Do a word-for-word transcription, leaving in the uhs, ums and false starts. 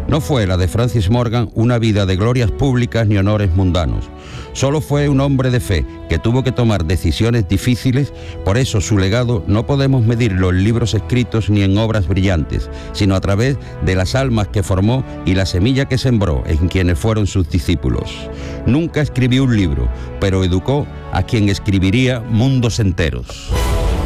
No fue la de Francis Morgan una vida de glorias públicas ni honores mundanos. Solo fue un hombre de fe que tuvo que tomar decisiones difíciles, por eso su legado no podemos medirlo en libros escritos ni en obras brillantes, sino a través de las almas que formó y la semilla que sembró en quienes fueron sus discípulos. Nunca escribió un libro, pero educó a quien escribiría mundos enteros.